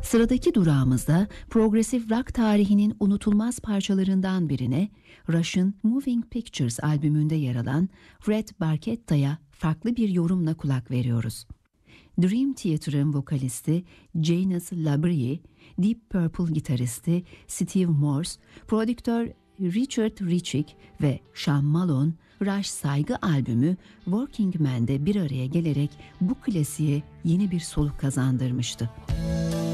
Sıradaki durağımızda progresif rock tarihinin unutulmaz parçalarından birine, Rush'ın Moving Pictures albümünde yer alan Fred Barketta'ya farklı bir yorumla kulak veriyoruz. Dream Theater'ın vokalisti Janis Labrie, Deep Purple gitaristi Steve Morse, prodüktör Richard Ritchie ve Sean Malone, Rush Saygı albümü Working Man'de bir araya gelerek bu klasiğe yeni bir soluk kazandırmıştı.